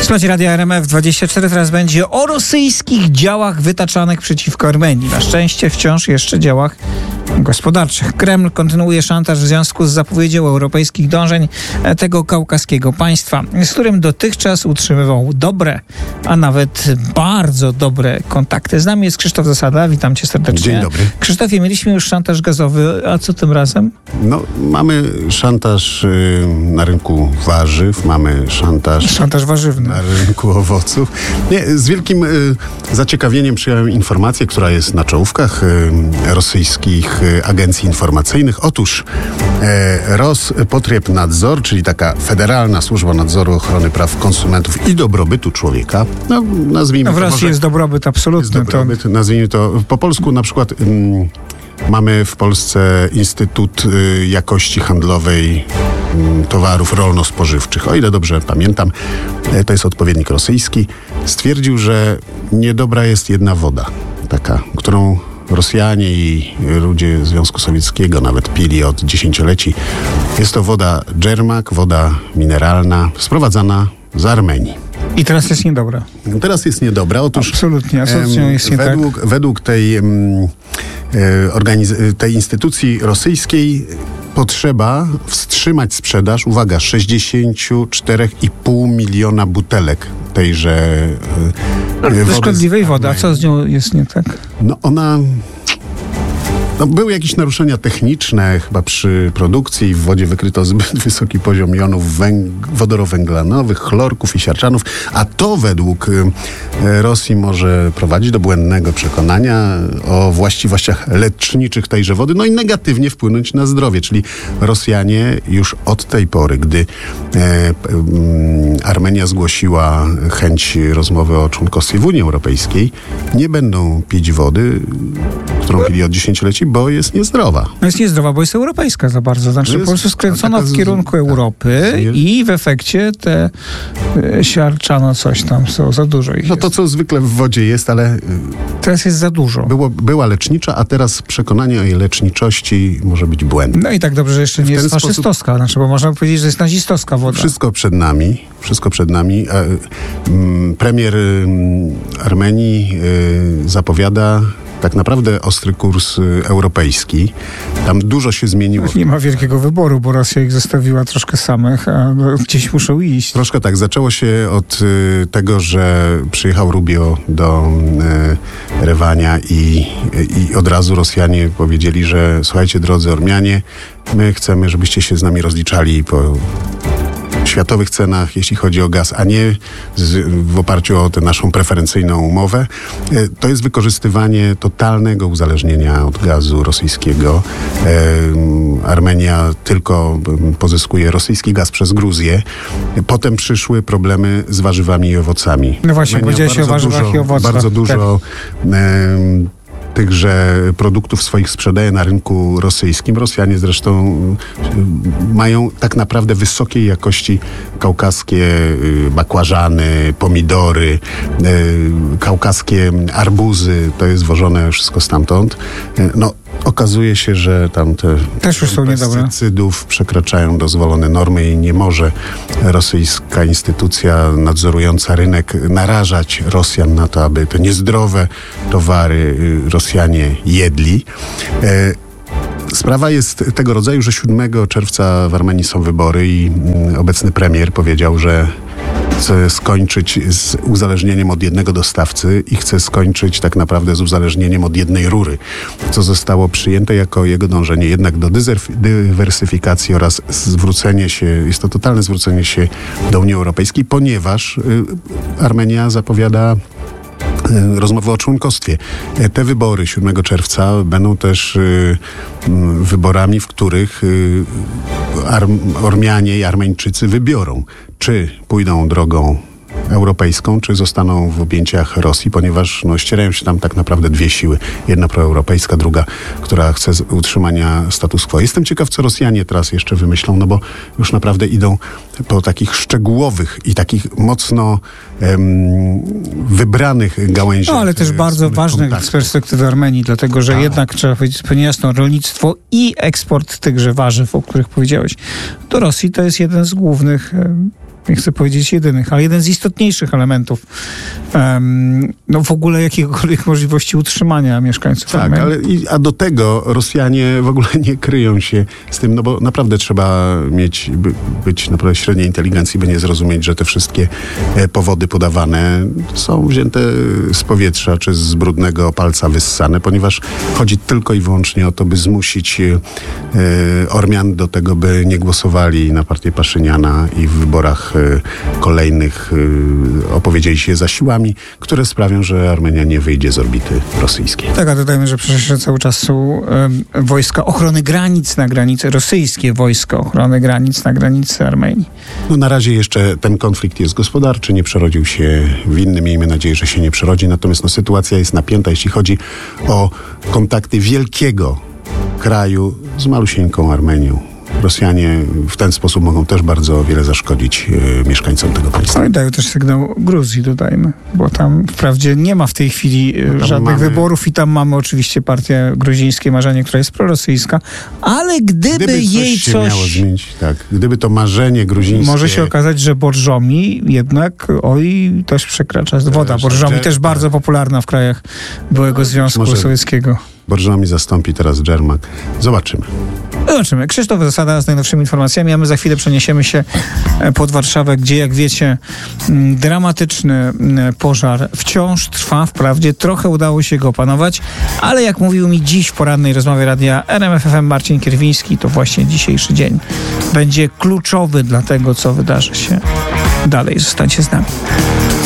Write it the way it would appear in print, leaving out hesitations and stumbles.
Słuchajcie, Radia RMF24 teraz będzie o rosyjskich działach wytaczanych przeciwko Armenii. Na szczęście wciąż jeszcze działach gospodarczych. Kreml kontynuuje szantaż w związku z zapowiedzią europejskich dążeń tego kaukaskiego państwa, z którym dotychczas utrzymywał dobre, a nawet bardzo dobre kontakty. Z nami jest Krzysztof Zasada. Witam cię serdecznie. Dzień dobry. Krzysztofie, mieliśmy już szantaż gazowy, a co tym razem? No, mamy szantaż na rynku warzyw, mamy szantaż warzywny na rynku owoców. Nie, z wielkim zaciekawieniem przyjąłem informację, która jest na czołówkach rosyjskich agencji informacyjnych. Otóż Rospotrebnadzor, czyli taka Federalna Służba Nadzoru Ochrony Praw Konsumentów i Dobrobytu Człowieka, no nazwijmy w Rosji jest dobrobyt absolutny. Nazwijmy to po polsku na przykład. Mamy w Polsce Instytut Jakości Handlowej Towarów Rolno-Spożywczych. O ile dobrze pamiętam, to jest odpowiednik rosyjski. Stwierdził, że niedobra jest jedna woda, taka, którą Rosjanie i ludzie Związku Sowieckiego nawet pili od dziesięcioleci. Jest to woda Dżermak, woda mineralna, sprowadzana z Armenii. I teraz jest niedobra. Teraz jest niedobra. Otóż absolutnie, a co z nią jest nie tak? Według tej instytucji rosyjskiej potrzeba wstrzymać sprzedaż, uwaga, 64,5 miliona butelek tejże wody. Szkodliwej wody, a co z nią jest nie tak? No ona... były jakieś naruszenia techniczne chyba przy produkcji. W wodzie wykryto zbyt wysoki poziom jonów wodorowęglanowych, chlorków i siarczanów, a to według Rosji może prowadzić do błędnego przekonania o właściwościach leczniczych tejże wody, no i negatywnie wpłynąć na zdrowie. Czyli Rosjanie już od tej pory, gdy Armenia zgłosiła chęć rozmowy o członkostwie w Unii Europejskiej, nie będą pić wody, którą pili od dziesięcioleci, bo jest niezdrowa. No jest niezdrowa, bo jest europejska za bardzo. Znaczy po prostu skręcona w kierunku Europy i w efekcie te siarczano coś tam są, za dużo ich jest. To, co zwykle w wodzie jest, ale... Teraz jest za dużo. Była lecznicza, a teraz przekonanie o jej leczniczości może być błędne. No i tak dobrze, że jeszcze nie jest faszystowska. Znaczy, bo można powiedzieć, że jest nazistowska woda. Wszystko przed nami. Premier Armenii zapowiada tak naprawdę ostry kurs europejski. Tam dużo się zmieniło. Nie ma wielkiego wyboru, bo Rosja ich zostawiła troszkę samych, a gdzieś muszą iść. Troszkę tak. Zaczęło się od tego, że przyjechał Rubio do Rewania i od razu Rosjanie powiedzieli, że słuchajcie, drodzy Ormianie, my chcemy, żebyście się z nami rozliczali po światowych cenach, jeśli chodzi o gaz, a nie w oparciu o tę naszą preferencyjną umowę. To jest wykorzystywanie totalnego uzależnienia od gazu rosyjskiego. Armenia tylko pozyskuje rosyjski gaz przez Gruzję. Potem przyszły problemy z warzywami i owocami. No właśnie, powiedziałeś o warzywach i owocach. Bardzo dużo tychże produktów swoich sprzedaje na rynku rosyjskim. Rosjanie zresztą mają tak naprawdę wysokiej jakości kaukaskie bakłażany, pomidory, kaukaskie arbuzy. To jest wożone wszystko stamtąd. No, okazuje się, że tam te pestycydów przekraczają dozwolone normy i nie może rosyjska instytucja nadzorująca rynek narażać Rosjan na to, aby te niezdrowe towary Rosjanie jedli. Sprawa jest tego rodzaju, że 7 czerwca w Armenii są wybory i obecny premier powiedział, że chce skończyć z uzależnieniem od jednego dostawcy i chce skończyć tak naprawdę z uzależnieniem od jednej rury, co zostało przyjęte jako jego dążenie jednak do dywersyfikacji oraz zwrócenie się, jest to totalne zwrócenie się do Unii Europejskiej, ponieważ Armenia zapowiada rozmowy o członkostwie. Te wybory 7 czerwca będą też wyborami, w których Ormianie i Armeńczycy wybiorą, czy pójdą drogą europejską, czy zostaną w objęciach Rosji, ponieważ ścierają się tam tak naprawdę dwie siły. Jedna proeuropejska, druga, która chce utrzymania status quo. Jestem ciekaw, co Rosjanie teraz jeszcze wymyślą, no bo już naprawdę idą po takich szczegółowych i takich mocno wybranych gałęziach. No, ale też bardzo ważnych z perspektywy Armenii, dlatego że jednak trzeba powiedzieć zupełnie jasno, rolnictwo i eksport tychże warzyw, o których powiedziałeś, do Rosji to jest jeden z głównych nie chcę powiedzieć jedynych, ale jeden z istotniejszych elementów w ogóle jakiegokolwiek możliwości utrzymania mieszkańców Armenii. A do tego Rosjanie w ogóle nie kryją się z tym, no bo naprawdę trzeba być naprawdę średniej inteligencji, by nie zrozumieć, że te wszystkie powody podawane są wzięte z powietrza czy z brudnego palca wyssane, ponieważ chodzi tylko i wyłącznie o to, by zmusić Ormian do tego, by nie głosowali na partię Paszyniana i w wyborach kolejnych opowiedzieli się za siłami, które sprawią, że Armenia nie wyjdzie z orbity rosyjskiej. Tak, a dodajmy, że przecież cały czas są wojska ochrony granic na granicy, rosyjskie wojska ochrony granic na granicy Armenii. No na razie jeszcze ten konflikt jest gospodarczy, nie przerodził się w inny, miejmy nadzieję, że się nie przerodzi, natomiast sytuacja jest napięta, jeśli chodzi o kontakty wielkiego kraju z malusieńką Armenią. Rosjanie w ten sposób mogą też bardzo wiele zaszkodzić mieszkańcom tego państwa. No i dają też sygnał Gruzji, dodajmy, bo tam wprawdzie nie ma w tej chwili żadnych wyborów i tam mamy oczywiście partię Gruzińskie Marzenie, która jest prorosyjska, ale gdyby jej coś miało zmienić, tak, gdyby to marzenie gruzińskie... Może się okazać, że Borżomi jednak też przekracza. Woda Borżomi też bardzo popularna w krajach byłego Związku Sowieckiego. Borżomi zastąpi teraz Dżermak. Zobaczymy. Krzysztof Zasada z najnowszymi informacjami, a my za chwilę przeniesiemy się pod Warszawę, gdzie, jak wiecie, dramatyczny pożar wciąż trwa. Wprawdzie trochę udało się go opanować, ale jak mówił mi dziś w porannej rozmowie radia RMF FM Marcin Kierwiński, to właśnie dzisiejszy dzień będzie kluczowy dla tego, co wydarzy się dalej. Zostańcie z nami.